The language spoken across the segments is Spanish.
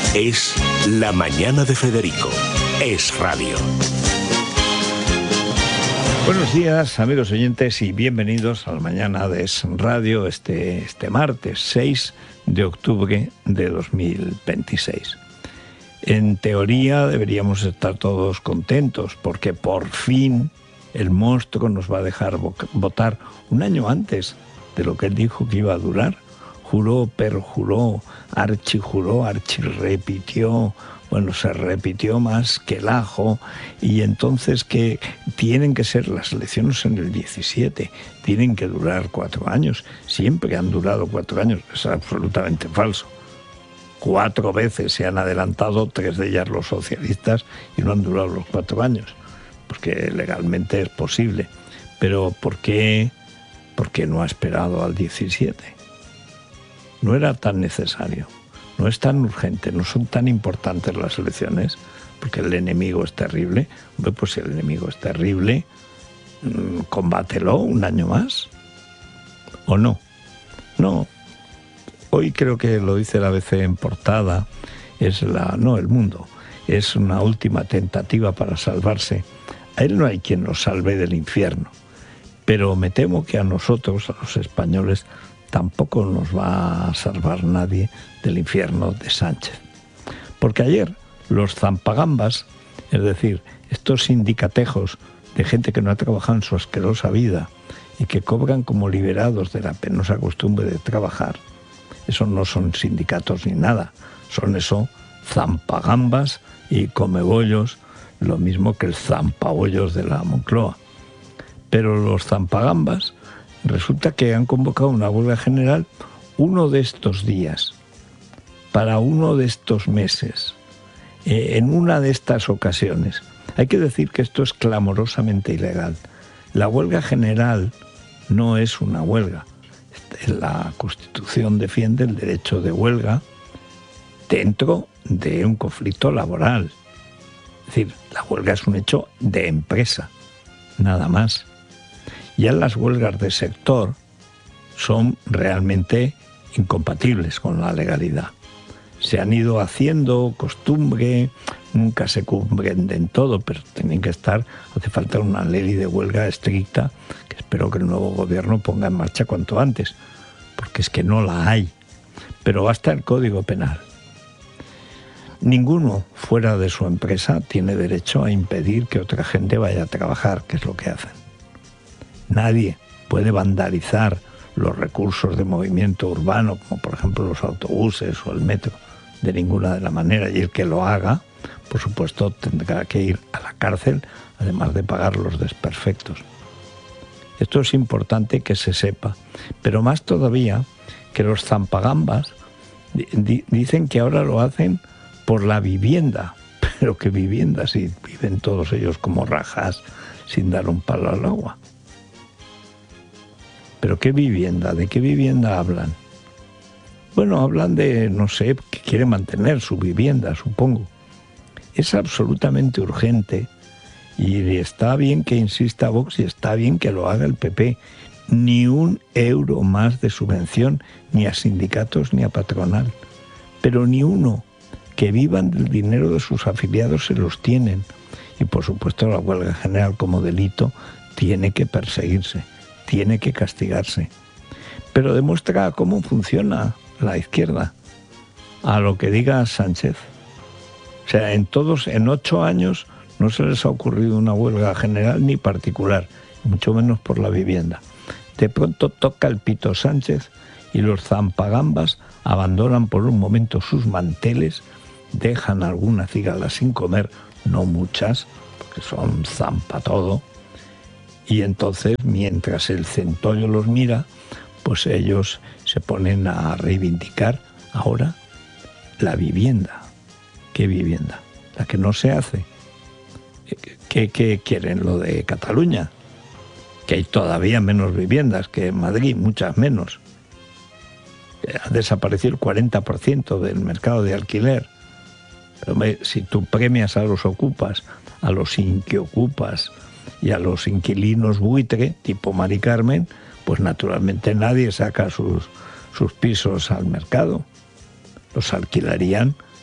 Es La Mañana de Federico. Es radio. Buenos días, amigos oyentes, y bienvenidos a La Mañana de Es Radio este martes 6 de octubre de 2026. En teoría deberíamos estar todos contentos porque por fin el monstruo nos va a dejar votar un año antes de lo que él dijo que iba a durar. Juró, perjuró, archijuró, archirrepitió. Bueno, se repitió más que el ajo, y entonces que tienen que ser las elecciones en el 17, tienen que durar 4 años, siempre han durado 4 años, es absolutamente falso. 4 veces se han adelantado, 3 de ellas los socialistas, y no han durado los 4 años, porque legalmente es posible. Pero ¿por qué no ha esperado al 17? No era tan necesario. No es tan urgente, no son tan importantes las elecciones, porque el enemigo es terrible. Hombre, pues si el enemigo es terrible, combátelo un año más. ¿O no? No. Hoy creo que lo dice la ABC en portada, El Mundo. Es una última tentativa para salvarse. A él no hay quien nos salve del infierno. Pero me temo que a nosotros, a los españoles, tampoco nos va a salvar nadie del infierno de Sánchez. Porque ayer los zampagambas, es decir, estos sindicatejos de gente que no ha trabajado en su asquerosa vida y que cobran como liberados de la penosa costumbre de trabajar, eso no son sindicatos ni nada, son eso, zampagambas y comebollos, lo mismo que el zampabollos de la Moncloa. Pero los zampagambas resulta que han convocado una huelga general uno de estos días, para uno de estos meses, en una de estas ocasiones. Hay que decir que esto es clamorosamente ilegal. La huelga general no es una huelga. La Constitución defiende el derecho de huelga dentro de un conflicto laboral. Es decir, la huelga es un hecho de empresa, nada más. Ya las huelgas de sector son realmente incompatibles con la legalidad. Se han ido haciendo costumbre, nunca se cumplen en todo, pero tienen que estar, hace falta una ley de huelga estricta, que espero que el nuevo gobierno ponga en marcha cuanto antes, porque es que no la hay. Pero basta el Código Penal. Ninguno fuera de su empresa tiene derecho a impedir que otra gente vaya a trabajar, que es lo que hacen. Nadie puede vandalizar los recursos de movimiento urbano, como por ejemplo los autobuses o el metro, de ninguna de la manera. Y el que lo haga, por supuesto, tendrá que ir a la cárcel, además de pagar los desperfectos. Esto es importante que se sepa. Pero más todavía, que los zampagambas dicen que ahora lo hacen por la vivienda. Pero ¿qué vivienda? Si viven todos ellos como rajas sin dar un palo al agua. ¿Pero qué vivienda? ¿De qué vivienda hablan? Bueno, hablan de, no sé, que quiere mantener su vivienda, supongo. Es absolutamente urgente y está bien que insista Vox y está bien que lo haga el PP. Ni un euro más de subvención, ni a sindicatos ni a patronal. Pero ni uno. Que vivan del dinero de sus afiliados se los tienen. Y por supuesto la huelga general como delito tiene que perseguirse. Tiene que castigarse. Pero demuestra cómo funciona la izquierda, a lo que diga Sánchez. O sea, en 8 años no se les ha ocurrido una huelga general ni particular, mucho menos por la vivienda. De pronto toca el pito Sánchez y los zampagambas abandonan por un momento sus manteles, dejan alguna cigala sin comer, no muchas, porque son zampa todo. Y entonces, mientras el centollo los mira, pues ellos se ponen a reivindicar ahora la vivienda. ¿Qué vivienda? La que no se hace. ¿Qué quieren? Lo de Cataluña, que hay todavía menos viviendas que en Madrid, muchas menos. Ha desaparecido el 40% del mercado de alquiler. Pero si tú premias a los ocupas, a los inquiocupas y a los inquilinos buitre, tipo Mari Carmen, pues naturalmente nadie saca sus pisos al mercado. Los alquilarían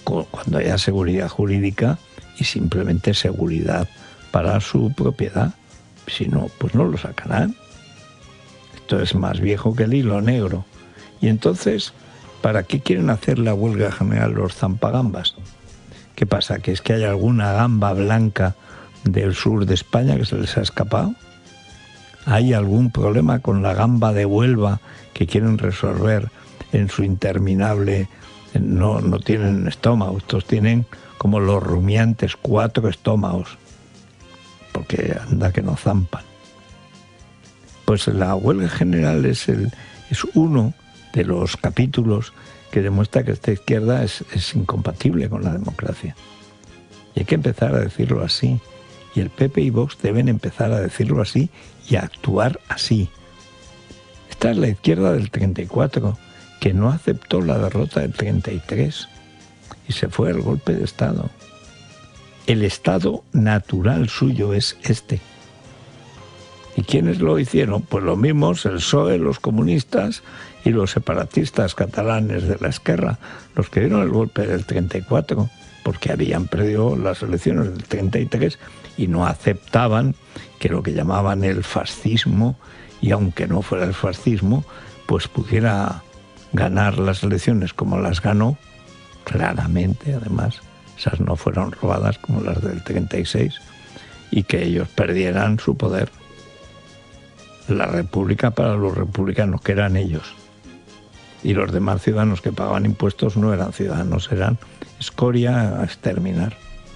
cuando haya seguridad jurídica y simplemente seguridad para su propiedad. Si no, pues no lo sacarán. Esto es más viejo que el hilo negro. Y entonces, ¿para qué quieren hacer la huelga general los zampagambas? ¿Qué pasa? ¿Que es que hay alguna gamba blanca del sur de España que se les ha escapado? ¿Hay algún problema con la gamba de Huelva que quieren resolver en su interminable... No tienen estómago, estos tienen como los rumiantes 4 estómagos, porque anda que no zampan. Pues la huelga general es uno de los capítulos que demuestra que esta izquierda es incompatible con la democracia. Y hay que empezar a decirlo así. Y el PP y Vox deben empezar a decirlo así y a actuar así. Esta es la izquierda del 34, que no aceptó la derrota del 33 y se fue al golpe de Estado. El estado natural suyo es este. ¿Y quiénes lo hicieron? Pues los mismos, el PSOE, los comunistas y los separatistas catalanes de la Esquerra, los que dieron el golpe del 34, porque habían perdido las elecciones del 33 y no aceptaban que lo que llamaban el fascismo, y aunque no fuera el fascismo, pues pudiera ganar las elecciones como las ganó, claramente además, esas no fueron robadas como las del 36, y que ellos perdieran su poder. La república para los republicanos, que eran ellos, y los demás ciudadanos que pagaban impuestos no eran ciudadanos, eran escoria a exterminar.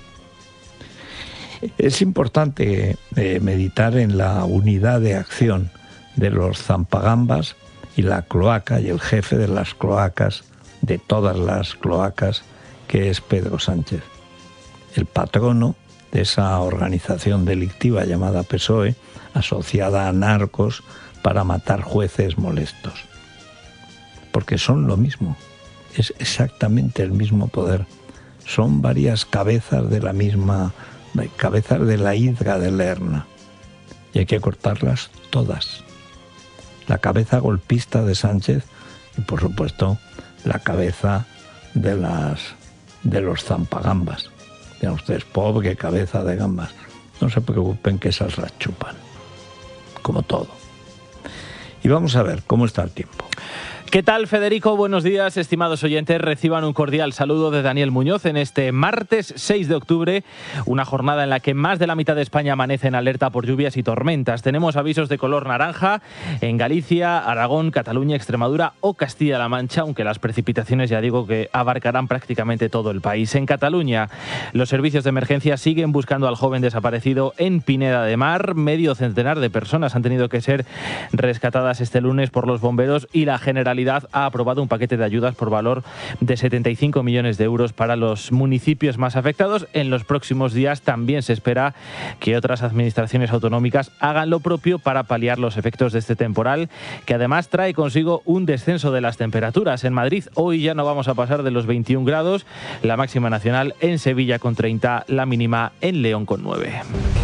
Es importante meditar en la unidad de acción de los zampagambas y la cloaca y el jefe de las cloacas, de todas las cloacas, que es Pedro Sánchez, el patrono de esa organización delictiva llamada PSOE, asociada a narcos para matar jueces molestos. Porque son lo mismo, es exactamente el mismo poder. Son varias cabezas de la misma, cabezas de la hidra de Lerna, y hay que cortarlas todas. La cabeza golpista de Sánchez y, por supuesto, la cabeza de los zampagambas. Dirán ustedes, pobre cabeza de gambas. No se preocupen, que esas las chupan, como todo. Y vamos a ver cómo está el tiempo. ¿Qué tal, Federico? Buenos días, estimados oyentes. Reciban un cordial saludo de Daniel Muñoz en este martes 6 de octubre, una jornada en la que más de la mitad de España amanece en alerta por lluvias y tormentas. Tenemos avisos de color naranja en Galicia, Aragón, Cataluña, Extremadura o Castilla-La Mancha, aunque las precipitaciones ya digo que abarcarán prácticamente todo el país. En Cataluña, los servicios de emergencia siguen buscando al joven desaparecido en Pineda de Mar. Medio centenar de personas han tenido que ser rescatadas este lunes por los bomberos y la Generalidad ha aprobado un paquete de ayudas por valor de 75 millones de euros para los municipios más afectados. En los próximos días también se espera que otras administraciones autonómicas hagan lo propio para paliar los efectos de este temporal, que además trae consigo un descenso de las temperaturas. En Madrid hoy ya no vamos a pasar de los 21 grados, la máxima nacional en Sevilla con 30, la mínima en León con 9.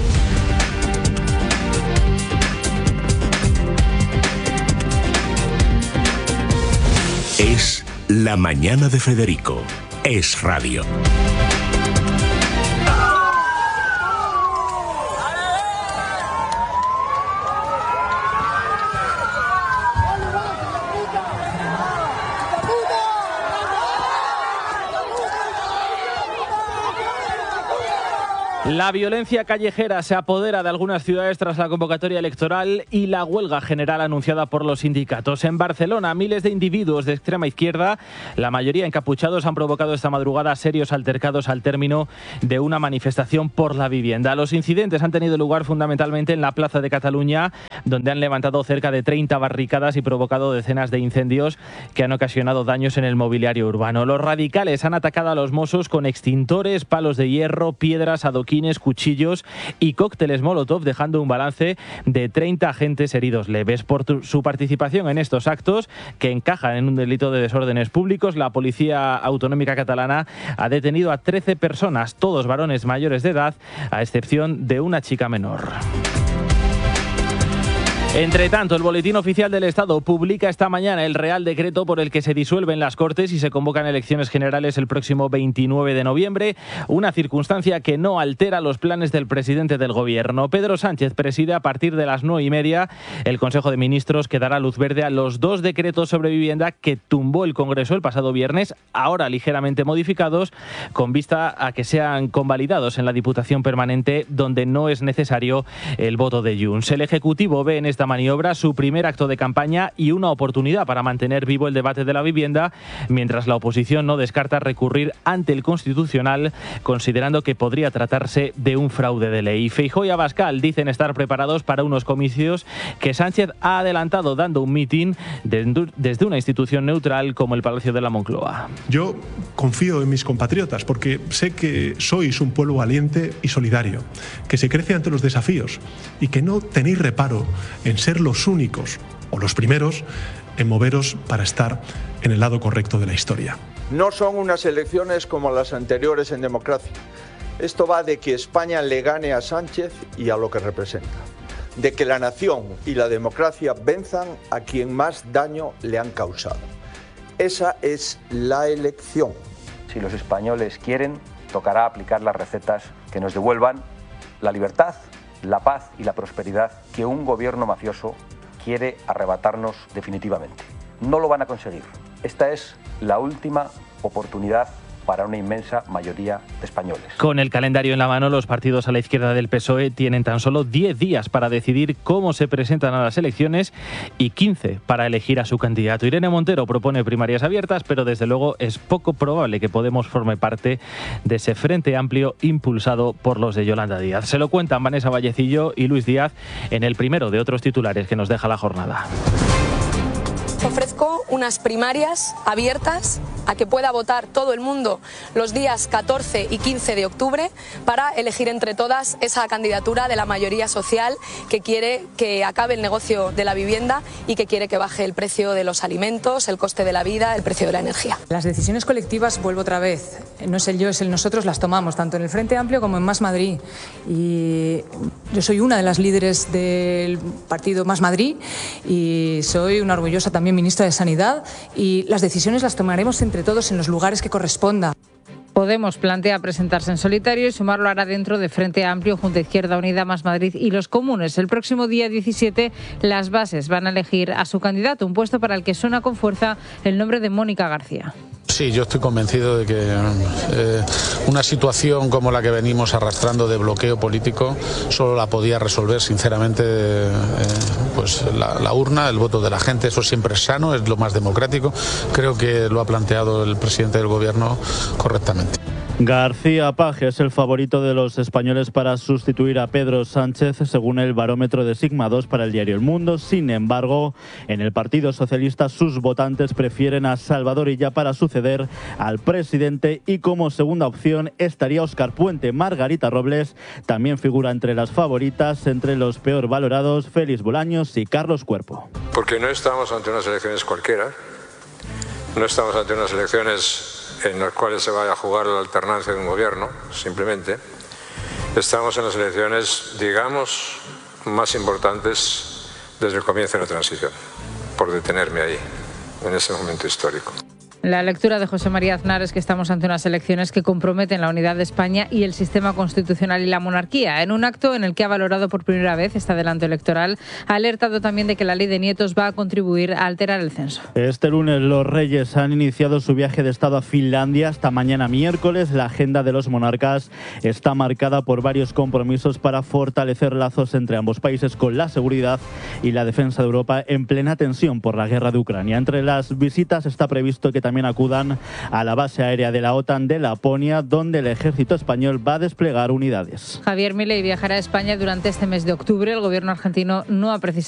Es La Mañana de Federico. Es radio. La violencia callejera se apodera de algunas ciudades tras la convocatoria electoral y la huelga general anunciada por los sindicatos. En Barcelona, miles de individuos de extrema izquierda, la mayoría encapuchados, han provocado esta madrugada serios altercados al término de una manifestación por la vivienda. Los incidentes han tenido lugar fundamentalmente en la Plaza de Cataluña, donde han levantado cerca de 30 barricadas y provocado decenas de incendios que han ocasionado daños en el mobiliario urbano. Los radicales han atacado a los Mossos con extintores, palos de hierro, piedras, adoquines, cuchillos y cócteles Molotov, dejando un balance de 30 agentes heridos leves. Por su participación en estos actos, que encajan en un delito de desórdenes públicos, la Policía Autonómica Catalana ha detenido a 13 personas, todos varones mayores de edad, a excepción de una chica menor. Entre tanto, el Boletín Oficial del Estado publica esta mañana el Real Decreto por el que se disuelven las Cortes y se convocan elecciones generales el próximo 29 de noviembre, una circunstancia que no altera los planes del presidente del Gobierno. Pedro Sánchez preside a partir de las 9:30 el Consejo de Ministros que dará luz verde a los 2 decretos sobre vivienda que tumbó el Congreso el pasado viernes, ahora ligeramente modificados, con vista a que sean convalidados en la Diputación Permanente, donde no es necesario el voto de Junts. El Ejecutivo ve en esta maniobra su primer acto de campaña y una oportunidad para mantener vivo el debate de la vivienda, mientras la oposición no descarta recurrir ante el Constitucional, considerando que podría tratarse de un fraude de ley. Feijóo y Abascal dicen estar preparados para unos comicios que Sánchez ha adelantado dando un mitin desde una institución neutral como el Palacio de la Moncloa. Yo confío en mis compatriotas porque sé que sois un pueblo valiente y solidario, que se crece ante los desafíos y que no tenéis reparo en ser los únicos o los primeros en moveros para estar en el lado correcto de la historia. No son unas elecciones como las anteriores en democracia. Esto va de que España le gane a Sánchez y a lo que representa. De que la nación y la democracia venzan a quien más daño le han causado. Esa es la elección. Si los españoles quieren, tocará aplicar las recetas que nos devuelvan la libertad, la paz y la prosperidad que un gobierno mafioso quiere arrebatarnos definitivamente. No lo van a conseguir. Esta es la última oportunidad para una inmensa mayoría de españoles. Con el calendario en la mano, los partidos a la izquierda del PSOE tienen tan solo 10 días para decidir cómo se presentan a las elecciones y 15 para elegir a su candidato. Irene Montero propone primarias abiertas, pero desde luego es poco probable que Podemos forme parte de ese frente amplio impulsado por los de Yolanda Díaz. Se lo cuentan Vanessa Vallecillo y Luis Díaz en el primero de otros titulares que nos deja la jornada. Ofrezco unas primarias abiertas a que pueda votar todo el mundo los días 14 y 15 de octubre para elegir entre todas esa candidatura de la mayoría social que quiere que acabe el negocio de la vivienda y que quiere que baje el precio de los alimentos, el coste de la vida, el precio de la energía. Las decisiones colectivas, vuelvo otra vez, no es el yo, es el nosotros, las tomamos tanto en el Frente Amplio como en Más Madrid. Y yo soy una de las líderes del partido Más Madrid y soy una orgullosa también ministra de Sanidad y las decisiones las tomaremos entre todos en los lugares que corresponda. Podemos plantea presentarse en solitario y sumarlo hará dentro de Frente Amplio, junto a Izquierda Unida, Más Madrid y los Comunes. El próximo día 17 las bases van a elegir a su candidato, un puesto para el que suena con fuerza el nombre de Mónica García. Sí, yo estoy convencido de que una situación como la que venimos arrastrando de bloqueo político solo la podía resolver sinceramente pues la urna, el voto de la gente. Eso siempre es sano, es lo más democrático. Creo que lo ha planteado el presidente del Gobierno correctamente. García Paje es el favorito de los españoles para sustituir a Pedro Sánchez, según el barómetro de Sigma 2 para el diario El Mundo. Sin embargo, en el Partido Socialista sus votantes prefieren a Salvador Illa para suceder al presidente y como segunda opción estaría Óscar Puente. Margarita Robles también figura entre las favoritas, entre los peor valorados Félix Bolaños y Carlos Cuerpo. Porque no estamos ante unas elecciones cualquiera, no estamos ante unas elecciones en las cuales se vaya a jugar la alternancia de un gobierno, simplemente. Estamos en las elecciones, digamos, más importantes desde el comienzo de la transición, por detenerme ahí, en ese momento histórico. La lectura de José María Aznar es que estamos ante unas elecciones que comprometen la unidad de España y el sistema constitucional y la monarquía. En un acto en el que ha valorado por primera vez este adelanto electoral, ha alertado también de que la ley de nietos va a contribuir a alterar el censo. Este lunes los reyes han iniciado su viaje de estado a Finlandia. Hasta mañana miércoles la agenda de los monarcas está marcada por varios compromisos para fortalecer lazos entre ambos países con la seguridad y la defensa de Europa en plena tensión por la guerra de Ucrania. Entre las visitas está previsto que también acudan a la base aérea de la OTAN de Laponia, donde el ejército español va a desplegar unidades. Javier Milei viajará a España durante este mes de octubre. El gobierno argentino no ha precisado